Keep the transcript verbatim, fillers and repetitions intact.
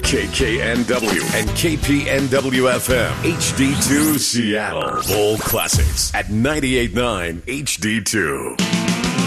K K N W and K P N W F M H D two Seattle. Old classics at ninety-eight point nine H D two.